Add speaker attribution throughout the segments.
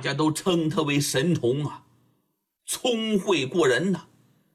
Speaker 1: 家都称他为神童啊，聪慧过人呐。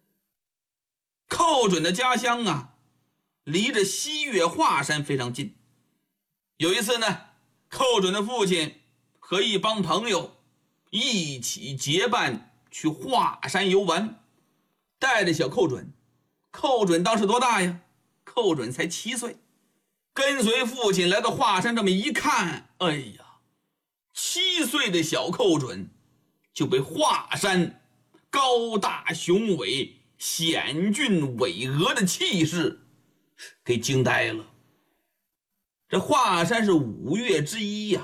Speaker 1: 寇准的家乡啊，离着西岳华山非常近。有一次呢，寇准的父亲和一帮朋友一起结伴去华山游玩，带着小寇准。寇准当时多大呀？寇准才7岁。跟随父亲来到华山，这么一看，哎呀，7岁的小寇准就被华山高大雄伟、险峻巍峨的气势给惊呆了。这华山是5岳之一呀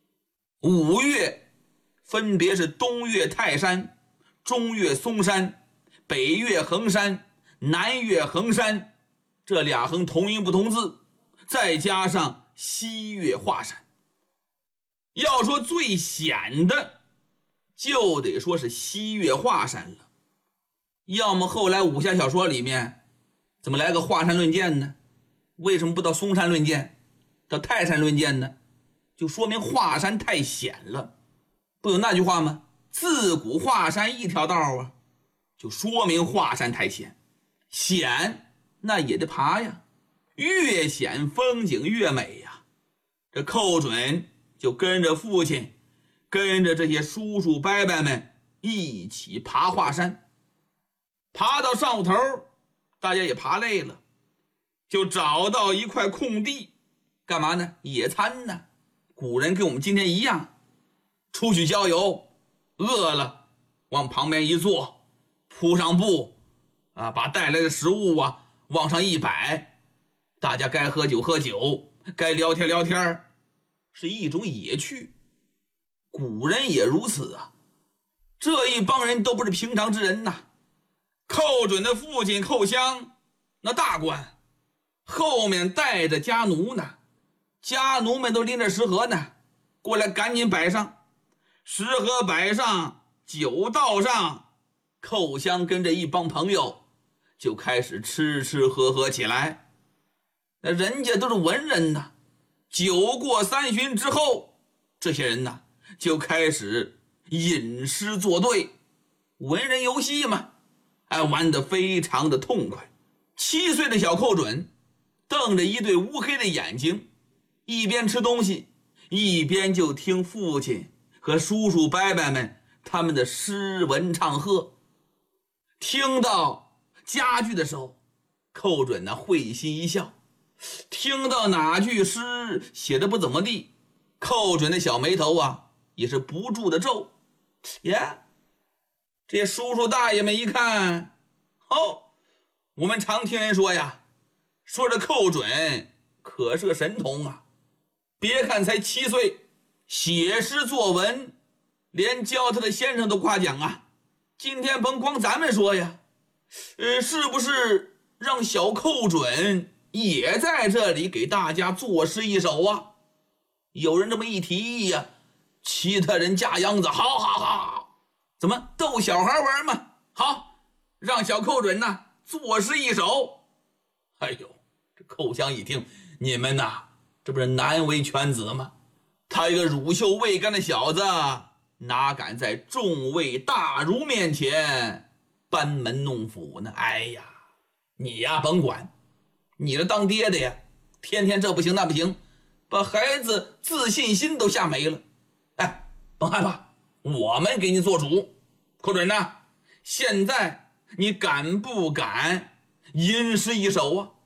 Speaker 1: ，5岳分别是东岳泰山、中岳嵩山、北岳衡山、南岳衡山，这俩横同音不同字，再加上西岳华山。要说最险的，就得说是西岳华山了。要么后来武侠小说里面怎么来个华山论剑呢？为什么不到嵩山论剑，到泰山论剑呢？就说明华山太险了。不有那句话吗？自古华山一条道啊，就说明华山太险。险那也得爬呀，越险风景越美呀。这寇准就跟着父亲，跟着这些叔叔伯伯们一起爬华山。爬到上午头，大家也爬累了，就找到一块空地，干嘛呢？野餐呢。古人跟我们今天一样，出去郊游，饿了往旁边一坐，铺上布啊，把带来的食物啊往上一摆，大家该喝酒喝酒，该聊天聊天，是一种野趣。古人也如此啊，这一帮人都不是平常之人呐。寇准的父亲寇襄那大官，后面带着家奴呢，家奴们都拎着食盒呢，过来赶紧摆上。食盒摆上，酒倒上，寇襄跟着一帮朋友就开始吃吃喝喝起来。那人家都是文人呐，酒过3巡之后，这些人呐就开始吟诗作对，文人游戏嘛，玩得非常的痛快。7岁的小寇准瞪着一对乌黑的眼睛，一边吃东西，一边就听父亲和叔叔伯伯们他们的诗文唱和。听到佳句的时候，寇准呢会心一笑，听到哪句诗写的不怎么地，寇准的小眉头啊也是不住的皱。耶，这些叔叔大爷们一看，我们常听人说呀，说这寇准可是个神童啊。别看才7岁，写诗作文连教他的先生都夸奖啊。今天甭光咱们说呀，是不是让小寇准也在这里给大家作诗一首啊？有人这么一提议呀，其他人架秧子，好，怎么逗小孩玩嘛？好，让小寇准呢作诗一首。哎呦，这寇襄一听，你们呐，这不是难为犬子吗？他一个乳臭未干的小子，哪敢在众位大儒面前班门弄斧呢？哎呀，你呀甭管，你这当爹的呀，天天这不行那不行，把孩子自信心都吓没了。甭害怕，我们给你做主。寇准呐，现在你敢不敢吟诗一首啊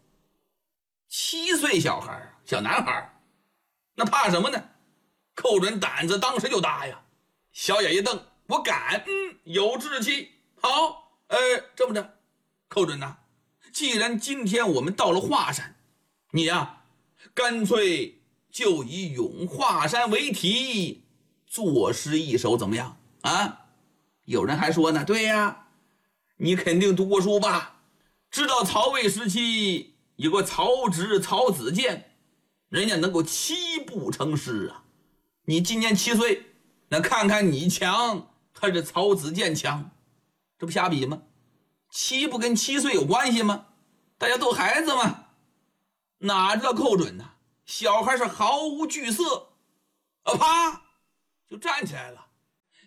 Speaker 1: ？7岁小孩，小男孩，那怕什么呢？寇准胆子当时就大呀，小眼一瞪，我敢，有志气。好，这么着，寇准呐，既然今天我们到了华山，你呀干脆就以咏华山为题作诗一首怎么样啊？有人还说呢，对呀，你肯定读过书吧，知道曹魏时期有个曹植、曹子建，人家能够7步成诗啊。你今年7岁，那看看你强还是曹子建强，这不瞎比吗？7步跟7岁有关系吗？大家都孩子嘛。哪知道寇准呢，小孩是毫无惧色，啪就站起来了。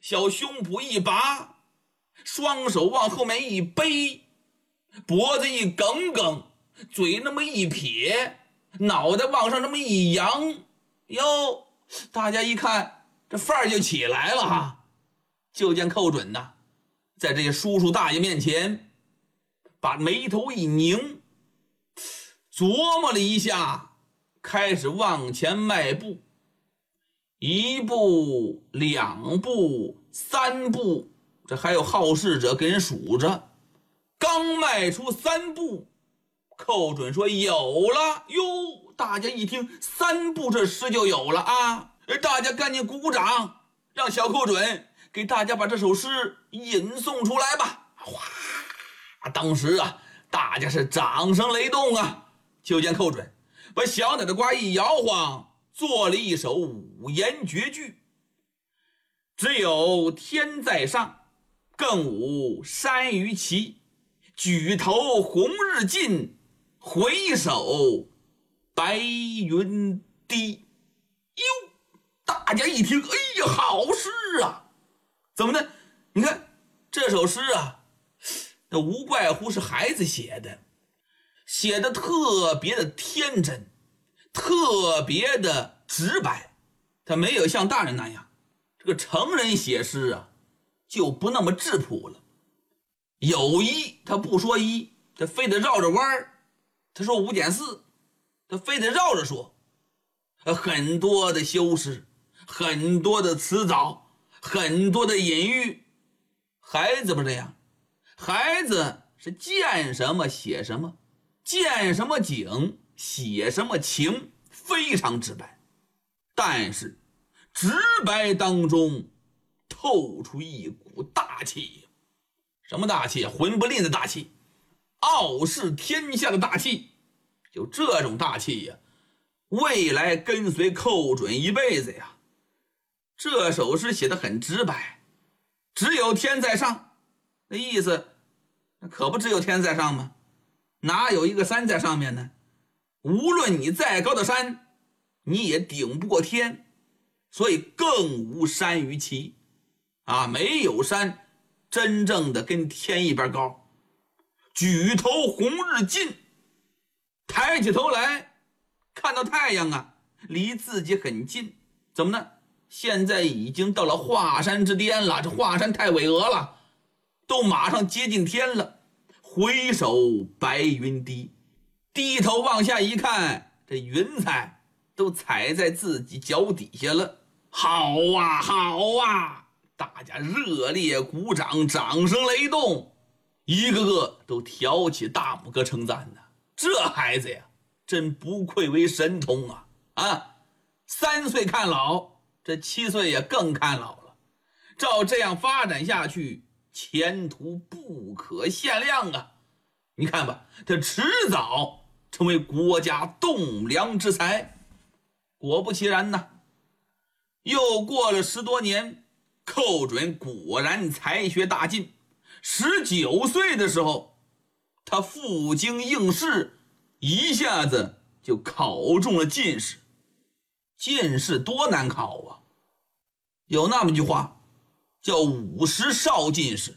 Speaker 1: 小胸脯一拔，双手往后面一背，脖子一梗梗，嘴那么一撇，脑袋往上这么一扬，哟，大家一看这范儿就起来了哈。就见寇准呐，在这些叔叔大爷面前把眉头一拧，琢磨了一下，开始往前迈步，一步两步三步，这还有好事者给人数着。刚迈出3步，寇准说有了哟！大家一听3步这诗就有了啊！大家赶紧鼓鼓掌，让小寇准给大家把这首诗吟诵出来吧。哗！当时啊，大家是掌声雷动啊！就见寇准把小脑袋瓜一摇晃，做了一首5言绝句：只有天在上，更无山于其，举头红日近，回首白云低。哟，大家一听，哎呀，好诗啊！怎么呢？你看这首诗啊，那无怪乎是孩子写的，写的特别的天真，特别的直白，他没有像大人那样，这个成人写诗啊就不那么质朴了。有一他不说一，他非得绕着弯儿，他说5减4，他非得绕着说，很多的修饰，很多的辞藻，很多的隐喻。孩子不这样，孩子是见什么写什么，见什么景写什么情，非常直白。但是直白当中透出一股大气。什么大气？混不吝的大气，傲视天下的大气。就这种大气呀，未来跟随寇准一辈子呀。这首诗写得很直白，只有天在上，那意思可不只有天在上吗？哪有一个山在上面呢？无论你再高的山，你也顶不过天，所以更无山于其啊，没有山真正的跟天一边高。举头红日近，抬起头来看到太阳啊，离自己很近。怎么呢？现在已经到了华山之巅了，这华山太巍峨了，都马上接近天了。回首白云低，低头往下一看，这云彩都踩在自己脚底下了。好啊好啊，大家热烈鼓掌，掌声雷动，一个个都挑起大拇哥称赞呢。这孩子呀，真不愧为神童啊！啊，3岁看老，这7岁也更看老了。照这样发展下去，前途不可限量啊！你看吧，他迟早成为国家栋梁之才。果不其然呢，又过了10多年，寇准果然才学大进。19岁的时候，他赴京应试，一下子就考中了进士。进士多难考啊！有那么句话叫50少进士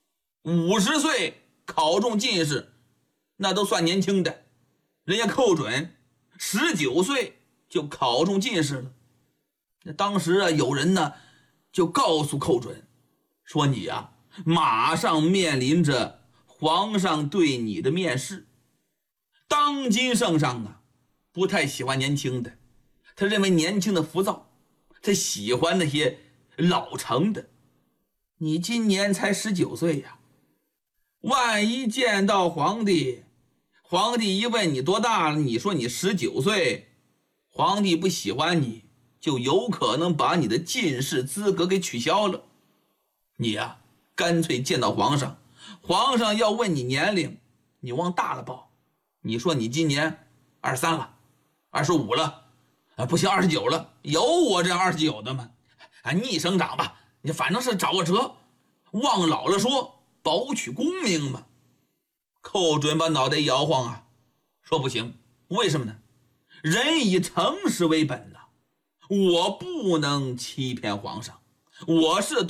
Speaker 1: ，50岁考中进士那都算年轻的，人家寇准19岁就考中进士了。那当时啊，有人呢就告诉寇准说，你啊马上面临着皇上对你的面试。当今圣上啊不太喜欢年轻的，他认为年轻的浮躁，他喜欢那些老成的。你今年才19岁呀，万一见到皇帝，皇帝一问你多大了，你说你19岁，皇帝不喜欢你，就有可能把你的进士资格给取消了。你呀，干脆见到皇上，皇上要问你年龄，你往大了报，你说你今年23了，25了，不行29了，有我这样29的吗？逆生长吧，你反正是找个辙，往老了说，保取功名嘛。寇准把脑袋摇晃啊，说不行，为什么呢？人以诚实为本呐，我不能欺骗皇上，我是